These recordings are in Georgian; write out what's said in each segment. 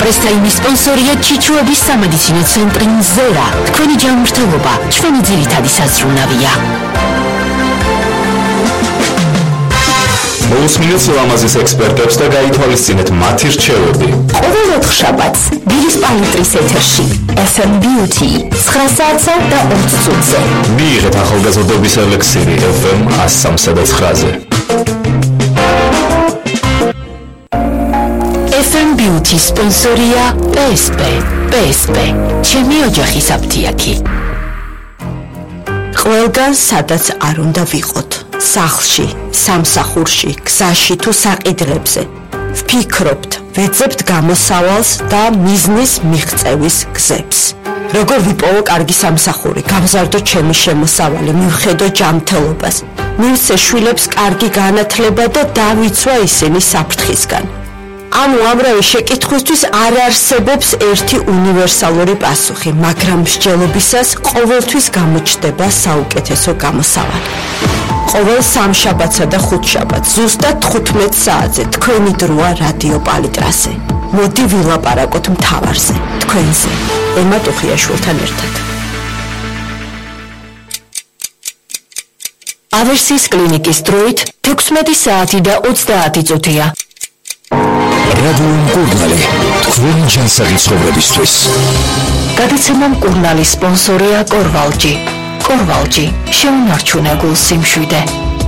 Prestaimi sponsoria Chichuabis სამედიცინო ცენტრი Zera. თქვენი ჯანმრთელობა, ჩვენი ძირითადი საზრუნავია. მოусმინეთ ლამაზის ექსპერტებს და გაითვალისწინეთ მათი რჩევები. ყოველ ოთხშაბათს დილის პალიტრის ეთერში FM Beauty 9 საათსა და 20 წუთზე. მიიღეთ ახალგაზრდობის ელექსირი FM 103 და 9-ზე. FM Beauty სპონსორია PSP. ჩემი ოჯახის აფთიაქი. ყველგან სადაც არ უნდა ვიყოთ. სახლში, სამსახურში, გზაში თუ საყიდლებზე. ვფიქრობთ, ვეძებთ გამოსავალს და მიზნის მიღწევის გზებს. როგორ ვიპოვო კარგი სამსახური, გავზარდო ჩემი შემოსავალი, მივხედო ჯანმრთელობას. მივცე შვილებს კარგი განათლება და დავიცვა ისინი საფრთხისგან. ანუ ამრავი შეკითხვისთვის არ არსებობს ერთი უნივერსალური პასუხი, მაგრამ მსჯელობისას ყოველთვის გამოჩნდება საუკეთესო გამოსავალი. ყოველ სამშაბათსა და ხუთშაბათს ზუსტად 15 საათზე თქვენი დროა რადიო პალიტრაზე. მოდი ვილაპარაკოთ მთავარზე, თქვენზე, ემა ტუხიაშვილთან ერთად. ავერსის კლინიკის დროით 16 საათი და 30 წუთია. რადიო მკურნალი, თქვენი ჯანსაღი ცხოვრებისთვის. გადაცემა მკურნალის სპონსორია კორვალჯი. კორვალჯი, შეუნარჩუნებულ სიმშვიდე.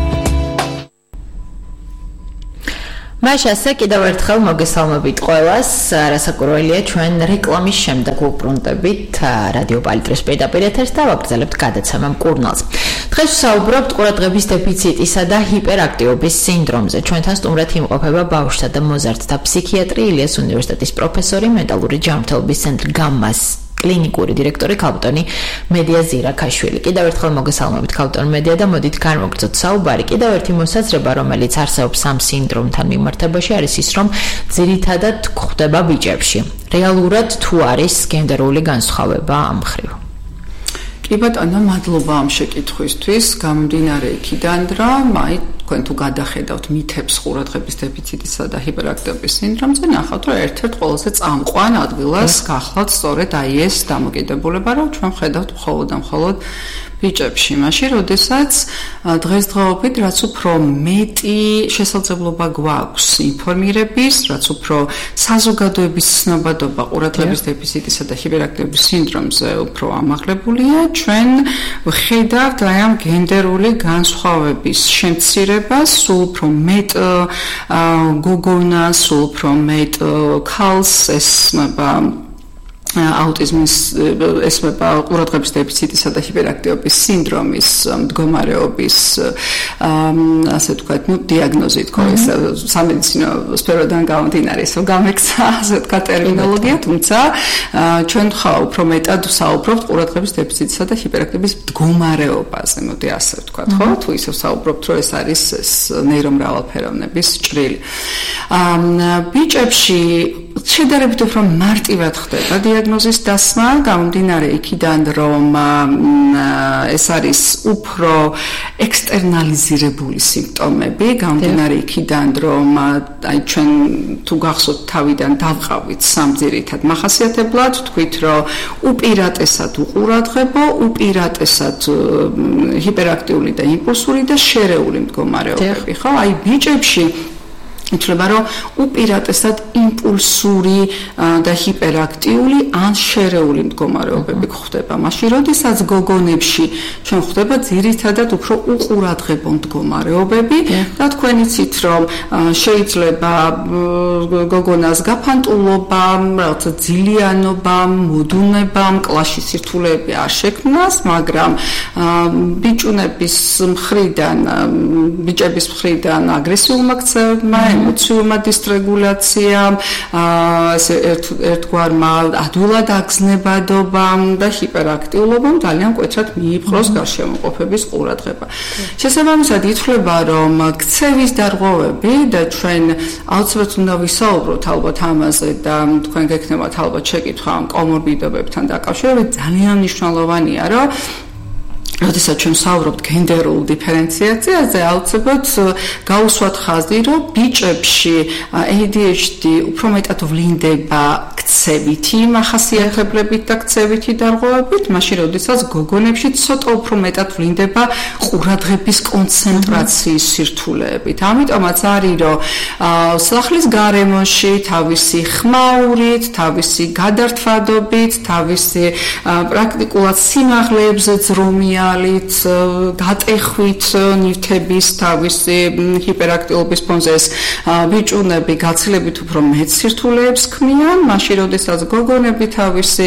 მაშასე კიდევ ერთხელ მოგესალმებით ყველას. რასაკვირველია, ჩვენ რეკლამის შემდეგ ვუბრუნდებით რადიო პალიტრის პირდაპირ ეთერს და ვაგრძელებთ გადაცემა მკურნალს. დღეს ვსაუბრობთ ყურადღების დეფიციტისა და ჰიპერაქტიობის სინდრომზე. ჩვენთან სტუმრად იმყოფება ბავშვთა და მოზარდთა ფსიქიატრი, ილიას უნივერსიტეტის პროფესორი, მენტალური ჯანმრთელობის ცენტრ გამმას კლინიკური დირექტორი ქალბატონი მედია ზირაქაშვილი. კიდევ ერთხელ მოგესალმებით ქალბატონ მედია და მოდით განვაგრძოთ საუბარი. კიდევ ერთი მოსაზრება, რომელიც არსებობს ამ სინდრომთან მიმართებაში, არის ის, რომ ძირითადად გვხვდება ბიჭებში. რეალურად თუ არის გენდერული განსხვავება ამ მხრივ? კი ბატონო, მადლობა ამ შეკითხვისთვის. გამომდინარე იქიდან, რომ თქვენ თუ გადახედავთ მითებს ყურადღების დეფიციტისა და ჰიპერაქტიობის სინდრომზე, ნახავთ, რომ ერთ-ერთ ყველაზე წამყვან ადგილას გახლავთ სწორედ აი ეს დამოკიდებულება, რომ ჩვენ ხედავთ მხოლოდ და მხოლოდ ბიჭებში. მაშინ, როდესაც დღესდღეობით რაც უფრო მეტი შესაძლებლობა გვაქვს ინფორმირების, რაც უფრო საზოგადოების ცნობადობა ყურადღების დეფიციტისა და ჰიპერაქტიობის სინდრომზე უფრო ამაღლებულია, ჩვენ ვხედავთ აი ამ გენდერული განსხვავების შემცირებას, სულ უფრო მეტ გოგონას, სულ უფრო მეტ ქალს ესმება აუტიზმის ესმება ყურადღების დეფიციტისა და ჰიპერაქტიობის სინდრომის მდგომარეობის ასე ვთქვათ, დიაგნოზი თქო ეს სამედიცინო სფეროდან გამომდინარე, ისო გამექცა ასე ვთქვათ ტერმინოლოგია, თუმცა ჩვენ ხა უფრო მეტად ვსაუბრობთ ყურადღების დეფიციტისა და ჰიპერაქტიობის მდგომარეობაზე, მოდი ასე ვთქვათ, ხო? თუ ისე ვსაუბრობთ, რომ ეს არის ეს ნეირომრავალფეროვნების ჭრილი. ბიჭებში შედარებით უფრო მარტივად ხდება დიაგნოზის დასმა, გამომდინარე იქიდან, რომ ეს არის უფრო ექსტერნალიზირებული სიმპტომები, გამომდინარე იქიდან, რომ აი ჩვენ თუ გახსოვთ თავიდან დავყავით სამ ძირითად მახასიათებლად, თქვით, რომ უპირატესად უყურადღებო, უპირატესად ჰიპერაქტიული და იმპულსური და შერეული მდგომარეობები, ხო? აი ბიჭებში ითვლება, რომ უპირატესად იმპულსური და ჰიპერაქტიული ან შერეული მდგომარეობები გვხვდება. მაშინ, როდესაც გოგონებში ჩვენ გვხვდება ძირითადად უფრო უყურადღებო მდგომარეობები და თქვენ იცით, რომ შეიძლება გოგონას გაფანტულობა, რაღაცა ძილიანობა, მოდუნება, კლასში სირთულეები არ შექმნას, მაგრამ ბიჭუნების მხრიდან, ბიჭების მხრიდან აგრესიულმა ქცევებმა, ემოციურმა დისრეგულაციამ, ესე ერთგვარმა ადვილად აგზნებადობამ და ჰიპერაქტიულობამ ძალიან მკვეთრად მიიპყროს გარშემოყოფების ყურადღება. შესაბამისად ითვლება, რომ ქცევის დარღვევები და ჩვენ აუცილებლად უნდა ვისაუბროთ ალბათ ამაზე და თქვენ გექნებათ ალბათ შეკითხვა ამ კომორბიდობებთან დაკავშირებით, ძალიან მნიშვნელოვანია, რომ როდესაც ჩვენ ვსაუბრობთ გენდერულ დიფერენციაციაზე, აუცილებლად გავუსვათ ხაზი, რომ ბიჭებში ADHD უფრო მეტად ვლინდება ქცევითი მახასიათებლებით და ქცევითი დარღვევებით, მაშინ როდესაც გოგონებში ცოტა უფრო მეტად ვლინდება ყურადღების კონცენტრაციის სირთულეებით. ამიტომაც არის, რომ სახლის გარემოში თავისი ხმაურით, თავისი გადართვადობით, თავისი პრაქტიკულად სიმაღლეებზე ძრომიალით, გატეხვით ნივთების თავისი ჰიპერაქტიულობის ფონზე ბიჭუნები გაცილებით უფრო მეტ სირთულეებს ქმნიან, მაშინ როდესაც გოგონები თავისი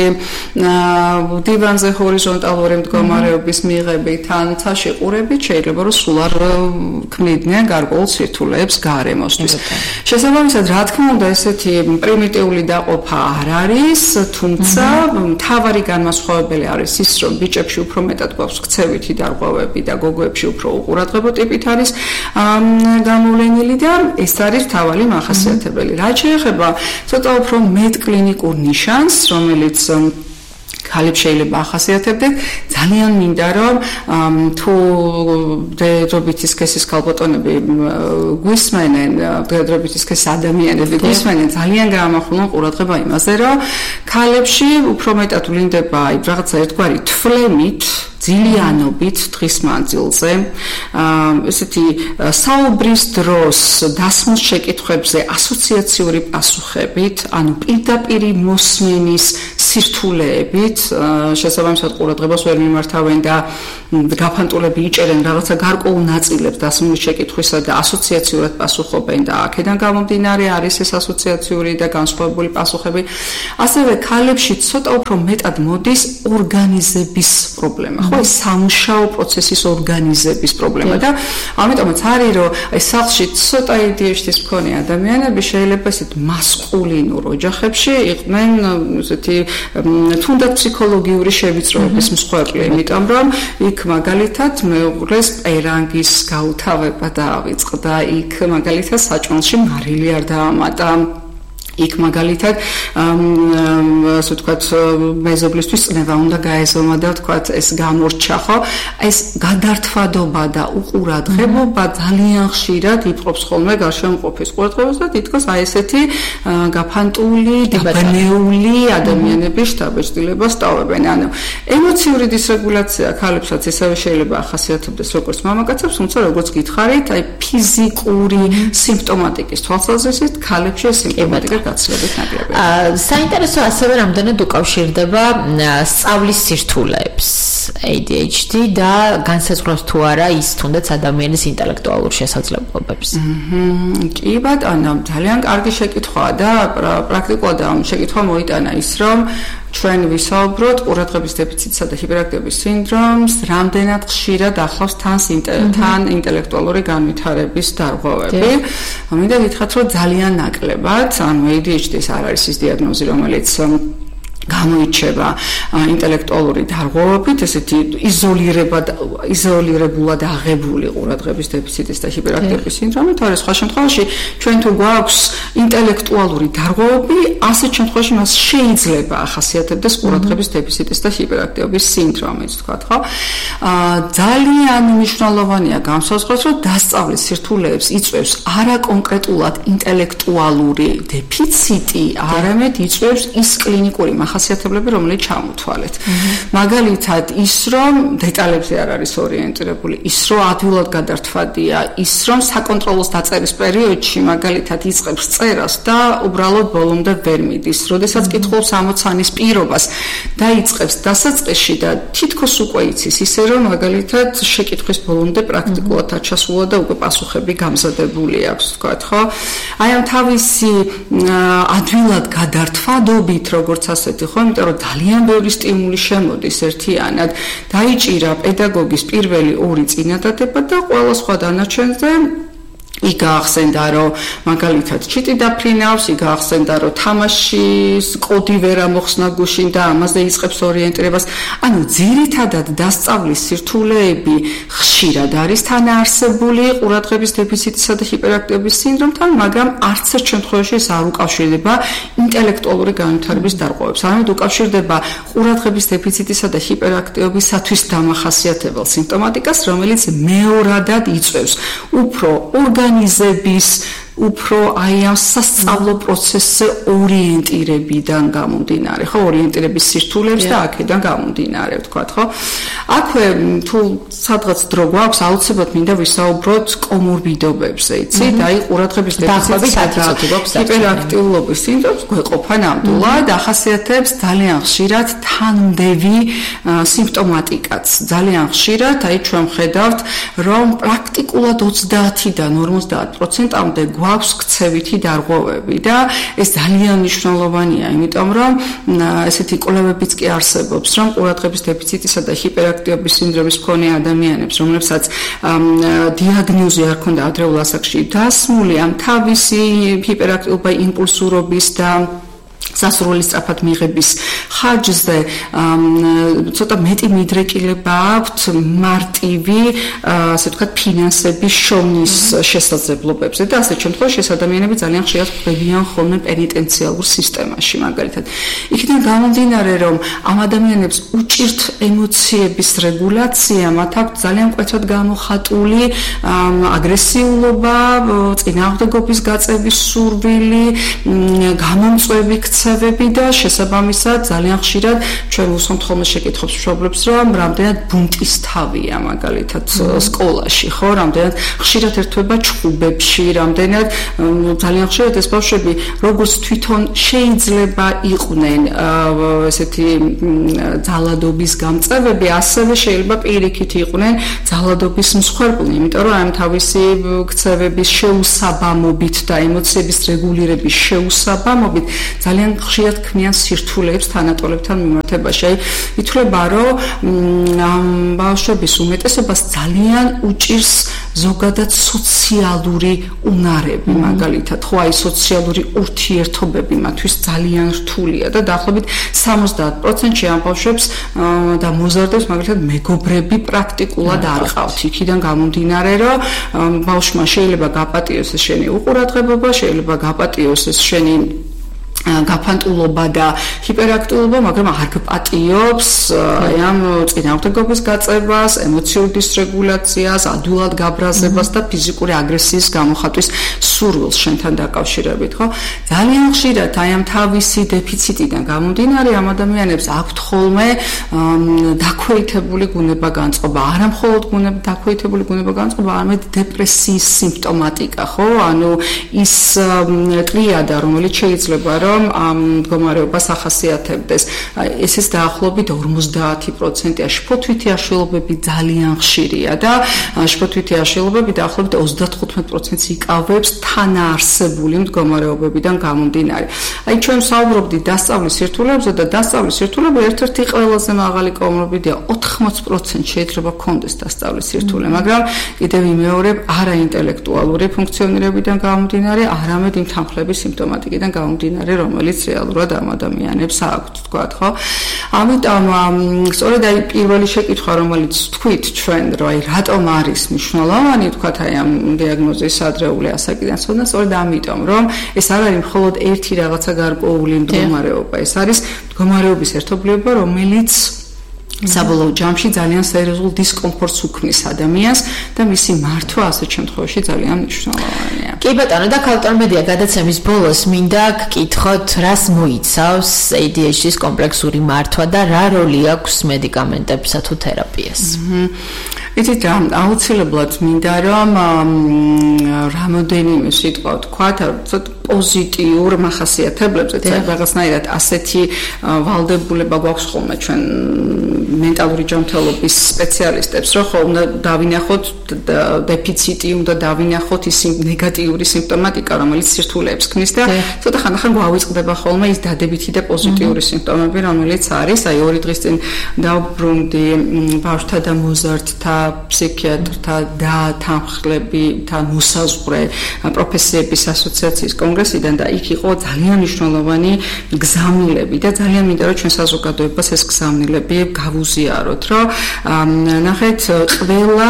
დივანზე ჰორიზონტალური მდგომარეობის მიღებით ან ცაში ყურებით შეიძლება რომ სულ არ ქმნიდნენ გარკვეულ სირთულეებს გარემოსთვის. შესაბამისად, რა თქმა უნდა, ესეთი პრიმიტიული დაყოფა არ არის, თუმცა მთავარი განმასხვავებელი არის ის, რომ ბიჭებში უფრო მეტად გვაქვს ქცევითი დარღვევები და გოგოებში უფრო უყურადღებო ტიპით არის გამოვლენილი და ეს არის მთავარი მახასიათებელი. რაც შეეხება ცოტა უფრო მეტ კლინიკურ ნიშანს, რომელიც ქალებს შეიძლება ახასიათებდეს, ძალიან მინდა რომ თუ დედრობითი სქესის ქალბატონები გვისმენენ, დედრობითი სქესის ადამიანები გვისმენენ, ძალიან გაამახვილონ ყურადღება იმაზე, რომ ქალებში უფრო მეტად ვლინდება რაღაცა ერთგვარი თვლემით, ძილიანობით დღის მანძილზე, ესეთი საუბრის დროს დასმულ შეკითხვებზე ასოციაციური პასუხებით, ანუ პირდაპირი მოსმენის სირთულეებით, შესაბამისად ყურადღებას ვერ მიმართავენ და გაფანტულები იჭერენ რაღაცა გარკვეულ ნაწილებს დასმული შეკითხვისა და ასოციაციურად პასუხობენ და აქედან გამომდინარე არის ეს ასოციაციური და განსხვავებული პასუხები. ასევე ქალებში ცოტა უფრო მეტად მოდის ორგანიზების პრობლემა. ეს სამუშაო პროცესის ორგანიზების პრობლემა და ამიტომაც არის რომ ეს სახლში ცოტა ADHD-ის მქონე ადამიანები შეიძლება ესეთ მასკულინურ ოჯახებში იყვნენ ესეთი თუნდაც ფსიქოლოგიური შევიწროების მსხვერპლი, იმიტომ რომ იქ მაგალითად მეუღლეს პერანგის გაუთავება დაავიწყდა, იქ მაგალითად საჭმელში მარილი არ დაამატა, იქ მაგალითად ასე ვთქვათ მეზობლისთვის წნევა უნდა გაეზომა და ვთქვათ ეს გამორჩა, ხო? ეს გადართვადობა და უყურადღებობა ძალიან ხშირად იპყრობს ხოლმე გარშემოყოფის ყურადღებას და თითქოს აი ესეთი გაფანტული, დაბნეული ადამიანები შთაბეჭდილებას ტოვებენ. ანუ ემოციური დისრეგულაცია ქალებსაც ისევე შეიძლება ახასიათებდეს როგორც მამაკაცებს, თუმცა როგორც გითხარით, აი ფიზიკური სიმპტომატიკის თვალსაზრისით ქალებში ეს სიმპტომატიკა საინტერესო ასევე რამდენად უკავშირდება სწავლის სირთულეებს ADHD და განსაზღვრავს თუ არა ის თუნდაც ადამიანის ინტელექტუალურ შესაძლებლობებს. კი ბატონო, ძალიან კარგი შეკითხვაა და პრაქტიკულად ამ შეკითხვა მოიტანა ის, რომ ჩვენ ვისაუბროთ ყურადღების დეფიციტსა და ჰიპერაქტიობის სინდრომს, რამდენად ხშირად ახლავს თან ინტელექტუალური განვითარების დარღვევები. მინდა გითხრათ, რომ ძალიან ნაკლებად, ანუ ADHD-ს არ არის ის დიაგნოზი, რომელიც გამოირჩევა ინტელექტუალური დარღვევებით, ესეთი იზოლირებულად აღებული ყურადღების დეფიციტის და ჰიპერაქტიობის სინდრომით, არის სხვა შემთხვევაში ჩვენ თუ გვაქვს ინტელექტუალური დარღვევები, ასეთ შემთხვევაში მას შეიძლება ახასიათებდეს ყურადღების დეფიციტის და ჰიპერაქტიობის სინდრომით, თქვათ, ხო? ძალიან მნიშვნელოვანია განსაზღვროს, რომ დასწავლის სირთულეებს იწვევს არა კონკრეტულად ინტელექტუალური დეფიციტი, არამედ იწვევს ის კლინიკური ახასიათებლები, რომელიც ჩამოთვალეთ. მაგალითად, ის რომ დეტალებზე არ არის ორიენტირებული, ის რომ ადვილად გადართვადია, ის რომ საკონტროლოს დაწერის პერიოდში მაგალითად იწყებს წერას და უბრალოდ ბოლომდე ვერ მიდის. როდესაც კითხულობს ამოცანის პირობას და იწყებს დასაწყისში და თითქოს უკვე იცის, ისე რომ მაგალითად შეკითხვის ბოლომდე პრაქტიკულად არ ჩასულა და უკვე პასუხები გამზადებული აქვს, თქვათ, ხო? აი ამ თავისი ადვილად გადართვადობით, როგორც ასეთი ხო, იმიტომ რომ ძალიან ბევრი სტიმული შემოდის ერთიანად, დაიჭირა პედაგოგის პირველი ორი წინადადება და ყველა სხვა დანარჩენზე იქ გაახსენდა, რომ მაგალითად ჩიტი დაფრინავს, იქ გაახსენდა, რომ თამაშის კოდი ვერ ამოხსნა გუშინ და ამაზე იწყებს ორიენტირებას. ანუ ძირითადად დასწავლის სირთულეები ხშირად არის თანაარსებული ყურადღების დეფიციტისა და ჰიპერაქტიობის სინდრომთან, მაგრამ არც ერთ შემთხვევაში ეს არ უკავშირდება ინტელექტუალური განვითარების დარღვევებს. არამედ უკავშირდება ყურადღების დეფიციტისა და ჰიპერაქტიობისათვის დამახასიათებელ სიმპტომატიკას, რომელიც მეორადად იწვევს უფრო ორგანიზების უფრო აი ამ სასწავლო პროცესზე ორიენტირებიდან გამომდინარე, ხო, ორიენტირების სირთულეებს და აქედან გამომდინარე, ვთქვათ, ხო? აქვე თუ სადღაც დრო გვაქვს, აუცილებლად მინდა ვისაუბროთ კომორბიდობებზე, იცით? აი ყურადღების დეფიციტსა და ჰიპერაქტიულობის სინდრომს გვეყოფა ნამდვილად, ახასიათებს ძალიან ხშირად თანმდევი სიმპტომატიკაც. ძალიან ხშირად, აი ჩვენ ხედავთ, რომ პრაქტიკულად 30-დან 50%-მდე გვაქვს ქცევითი დარღვევები და ეს ძალიან მნიშვნელოვანია, იმიტომ რომ ესეთი კვლევებიც კი არსებობს, რომ ყურადღების დეფიციტისა და ჰიპერაქტიულობის სინდრომის მქონე ადამიანებს, რომლებსაც დიაგნოზი არ ქონდა ადრეულ ასაკში დასმული, ამ თავისი ჰიპერაქტიულობა იმპულსურობის და სასურველი სწრაფად მიღების ხარჯზე ცოტა მეტი მიდრეკილება აქვთ მარტივი, ასე ვთქვათ, ფინანსების შოვნის შესაძლებლობებზე და ასეთ შემთხვევაში ეს ადამიანები ძალიან ხშირად ხვდებიან ხოლმე პენიტენციალურ სისტემაში, მაგალითად. იქიდან გამომდინარე, რომ ამ ადამიანებს უჭირთ ემოციების რეგულაცია, მათ აქვთ ძალიან მკვეთრად გამოხატული აგრესიულობა, წინააღმდეგობის გაწევის სურვილი, გამომწვევი ქცევები და შესაბამისად ძალიან ხშირად ჩვენ უსვამთ ხოლმე შეკითხვებს მშობლებს, რომ რამდენად ბუნტის თავია მაგალითად სკოლაში, ხო, რამდენად ხშირად ერთვება ჭუბებში, რამდენად ძალიან ხშირად ეს ბავშვები როგორც თვითონ შეიძლება იყვნენ ესეთი ძალადობის გამწევები, ასევე შეიძლება პირიქით იყვნენ ძალადობის მსხვერპლი, იმიტომ რომ ამ თავისი ქცევების შეუსაბამობით და ემოციების რეგულირების შეუსაბამობით ძალიან ხშირად ქმნიან სირთულეებს თანატოლებთან მიმართებაში. აი, ითვლება, რომ ამ ბავშვების უმეტესობას ძალიან უჭირს ზოგადად სოციალური უნარები, მაგალითად, ხო, აი სოციალური ურთიერთობები მათთვის ძალიან რთულია და დაახლოებით 70%-ში ამ ბავშვებს და მოზარდებს მაგალითად მეგობრები პრაქტიკულად არ ყავთ. იქიდან გამომდინარე, რომ ბავშვმა შეიძლება გაპატიოს ეს შენი უყურადღებობა, შეიძლება გაპატიოს ეს შენი გაფანტულობა და ჰიპერაქტიულობა, მაგრამ არ გპატიობს აი ამ წინააღმდეგობის გაწევას, ემოციური დისრეგულაციას, ადვილად გაბრაზებას და ფიზიკური აგრესიის გამოხატვის სურვილს შენთან დაკავშირებით, ხო? ძალიან ხშირად აი ამ თავისი დეფიციტიდან გამომდინარე ამ ადამიანებს აქვთ ხოლმე დაქვეითებული გუნება-განწყობა, არა მხოლოდ დაქვეითებული გუნება-განწყობა, არამედ დეპრესიის სიმპტომატიკა, ხო? ანუ ის ტრიადა, რომელიც შეიძლება რომ ამ მდგომარეობას ახასიათებდეს. ესეც დაახლოებით 50%-ია. შფოთვითი აშლილობები ძალიან ხშირია და შფოთვითი აშლილობები დაახლოებით 35%-ს იკავებს თანაარსებული მდგომარეობებიდან გამომდინარე. აი ჩვენ ვსაუბრობდით დასწავლის სირთულეებზე და დასწავლის სირთულეები ერთ-ერთი ყველაზე მაღალი კომორბიდია, 80% შეიძლება გქონდეს დასწავლის სირთულე, მაგრამ კიდევ ვიმეორებ, არა ინტელექტუალური ფუნქციონირებიდან გამომდინარე, არამედ იმ თანხლების სიმპტომატიკიდან გამომდინარე, რომელიც რეალურად ამ ადამიანებს აქვთ, თქვათ, ხო? ამიტომ სწორედ აი პირველი შეკითხვა, რომელიც თქვით ჩვენ, რომ აი რატომ არის მნიშვნელოვანი, თქვათ, აი ამ დიაგნოზის ადრეული ასაკიდან ცოდნა, სწორედ ამიტომ, რომ ეს არ არის მხოლოდ ერთი რაღაცა გარკვეული მდგომარეობა, ეს არის მდგომარეობის ერთობლიობა, რომელიც საბოლოო ჯამში ძალიან სერიოზულ დისკომფორტს უქმნის ადამიანს და მისი მართვა ასეთ შემთხვევაში ძალიან მნიშვნელოვანია. კი ბატონო, და ქალწარმედია გადაცემის ბოლოს მინდა გკითხოთ, რას მოიცავს ADHD-ის კომპლექსური მართვა და რა როლი აქვს მედიკამენტებსა თუ თერაპიას? იცით რა, აუცილებლად მინდა რომ რამოდენიმე სიტყვა ვთქვათ, ცოტა პოზიტიურ მახასიათებლებზეც, რაღაცნაირად ასეთი ვალდებულება გვაქვს ხოლმე ჩვენ მენტალური ჯანმრთელობის სპეციალისტებს, რომ უნდა დავინახოთ დეფიციტი, უნდა დავინახოთ ის ნეგატიური სიმპტომატიკა, რომელიც სირთულეებს ქმნის და ცოტა ხანდახან გვავიწყდება ხოლმე ის დადებითი და პოზიტიური სიმპტომები, რომელიც არის. აი 2 დღის წინ დავბრუნდი ბავშვთა და მოზარდთა ფსიქიატრთა და თანხლებთა მოსაზღვრე პროფესიების ასოციაციის კონგრესიდან და იქ იყო ძალიან მნიშვნელოვანი გზავნილები და ძალიან მინდა რომ ჩვენ საზოგადოებას ეს გზავნილები გავუზიაროთ, რომ ნახეთ, ყველა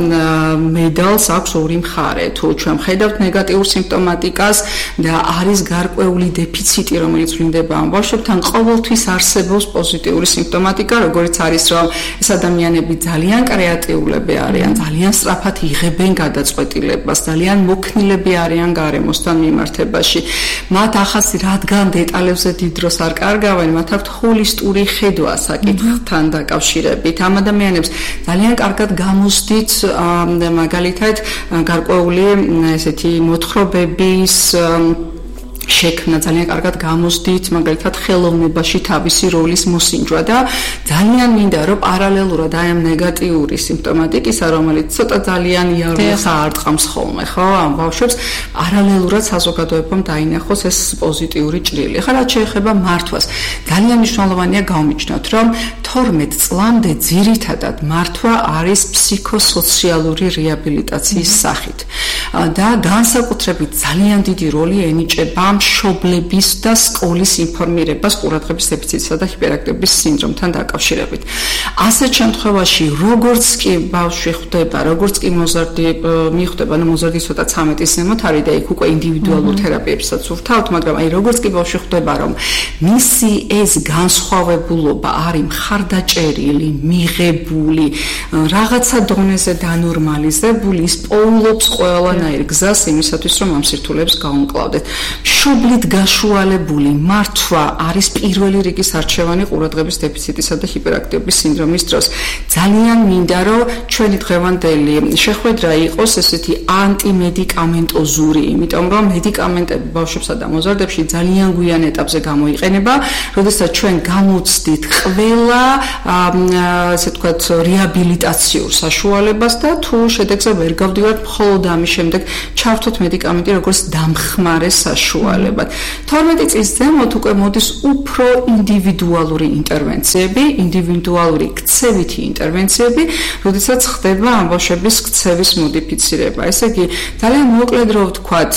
მედალს აქვს ორი მხარე. თუ ჩვენ ხედავთ ნეგატიურ სიმპტომატიკას და არის გარკვეული დეფიციტი, რომელიც ვლინდება ამ ბავშვებთან, ყოველთვის არსებობს პოზიტიური სიმპტომატიკა, როგორც არის, რომ ეს ადამიანები ძალიან კრეატიულები არიან, ძალიან სწრაფად იღებენ გადაწყვეტილებას, ძალიან მოქნილები არიან გარემოსთან მიმართებაში. მათ ახასი რადგან დეტალებზე დიდ დროს არ კარგავენ, მათ აქვთ ჰოლისტური ხედვა საკითხთან დაკავშირებით. ამ ადამიანებს ძალიან კარგად გამოსდით მაგალითად გარკვეული ესეთი მოთხრობების შექმნა, ძალიან კარგად გამოსდით მაგალითად ხელოვნებაში თავისი როლის მოსინჯვა და ძალიან მინდა რომ პარალელურად აი ამ ნეგატიური სიმპტომატიკისა, რომელიც ცოტა ძალიან იარაღს აარტყამს ხოლმე, ხო, ამ ბავშვებს პარალელურად საზოგადოებამ დაინახოს ეს პოზიტიური ჭრილი. ახლა რაც შეეხება მართვას, ძალიან მნიშვნელოვანია გავმიჩნიოთ, რომ 12 წლამდე ძირითადად მართვა არის ფსიქოსოციალური რეაბილიტაციის სახით და განსაკუთრებით ძალიან დიდი როლი ენიჭება მშობლების და სკოლის ინფორმირებას ყურადღების დეფიციტსა და ჰიპერაქტივობის სინდრომთან დაკავშირებით. ასეთ შემთხვევაში, როგორც კი ბავშვი ხვდება, როგორც კი მოზარდი მიხვდება, მოზარდი ცოტა 13-ის ზემოთ არის და იქ უკვე ინდივიდუალურ თერაპიებსაც ვთავთ, მაგრამ აი როგორც კი ბავშვი ხვდება, რომ მისი ეს განსხვავებულობა არის მხარდაჭერილი, მიღებული, რაღაცა დონეზე დანორმალიზებული, ის პოულობს ყველანაირ გზას იმისათვის, რომ ამ სირთულეებს გაუმკლავდეთ. მშობლით გაშუალებული მართვა არის პირველი რიგის არჩევანი ყურადღების დეფიციტისა და ჰიპერაქტივობის სინდრომის დროს. ძალიან მინდა რომ ჩვენი დღევანდელი შეხვედრა იყოს ესეთი ანტიმედიკამენტოზური, იმიტომ რომ მედიკამენტები ბავშვებსა და მოზარდებში ძალიან გვიან ეტაპზე გამოიყენება, როდესაც ჩვენ გამოცდით ყველა ესე ვთქვათ რეაბილიტაციურ საშუალებას და თუ შედეგზე ვერ გავდივართ, მხოლოდ ამის შემდეგ ჩავთოთ მედიკამენტი როგორც დამხმარე საშუალებად. 12 წლის ზემოთ უკვე მოდის უფრო ინდივიდუალური ინტერვენციები, ინდივიდუალური ქცევითი ინტერვენციები, როდესაც ხდება ამ ბავშვების ქცევის მოდიფიცირება. ესე იგი, ძალიან მოკლედ რო ვთქვათ,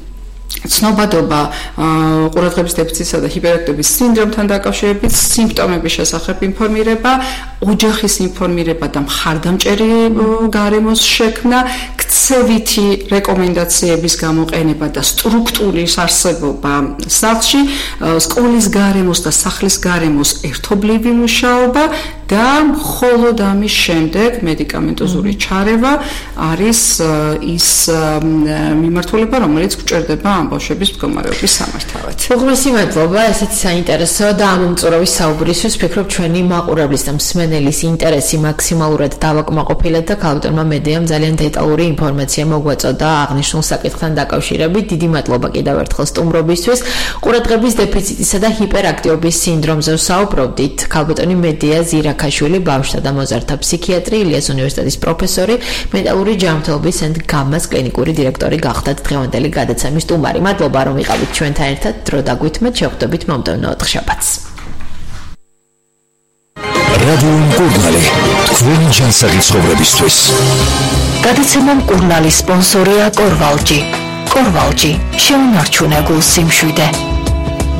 ცნობადობა ყურადღების დეფიციტსა და ჰიპერაქტივობის სინდრომთან დაკავშირებით, სიმპტომების შესახებ ინფორმირება, ოჯახის ინფორმირება და მხარდამჭერი გარემოს შექმნა, ქცევითი რეკომენდაციების გამოყენება და სტრუქტურის არსებობა სახლში, სკოლის გარემოს და სახლის გარემოს ერთობლივი მუშაობა და მხოლოდ ამის შემდეგ მედიკამენტოზური ჩარევა არის ის მიმართულება, რომელიც გვჭირდება ამ ბავშვების მდგომარეობის სამართავად. უღრესი მადლობა, ესეთი საინტერესო და ამომწურავი საუბრისთვის. ვფიქრობ, ჩვენი მაყურებლის და მსმენელის ინტერესი მაქსიმალურად დავაკმაყოფილეთ და ქალბატონმა მედიამ ძალიან დეტალური ინფორმაცია მოგვაწოდა აღნიშნულ საკითხთან დაკავშირებით. დიდი მადლობა კიდევ ერთხელ სტუმრობისთვის. ყურადღების დეფიციტისა და ჰიპერაქტივობის სინდრომზე ვსაუბრობდით. ქალბატონი მედია ზირაქაშვილი, ბავშვთა და მოზარდთა ფსიქიატრი, ილიას უნივერსიტეტის პროფესორი, მენტალური ჯანმრთელობის and გამას კლინიკური დირექტორი გახდათ დღევანდელი გადაცემის სტუმარი. მადლობა რომ იყავით ჩვენთან ერთად, დრო დაგვითმეთ, შევხვდებით მომდევნო ოთხშაბათს. რადიო მკურნალი, თქვენი ჯანსაღი ცხოვრებისთვის. გადაცემა მკურნალის სპონსორია კორვალჯი. კორვალჯი, შეუნარჩუნე გულ სიმშვიდე.